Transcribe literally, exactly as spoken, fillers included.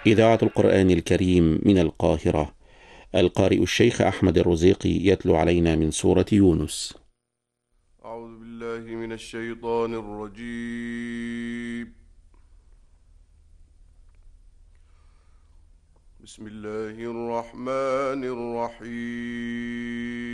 إذاعة القرآن الكريم من القاهرة. القارئ الشيخ أحمد الرزيقي يتلو علينا من سورة يونس. أعوذ بالله من الشيطان الرجيم. بسم الله الرحمن الرحيم.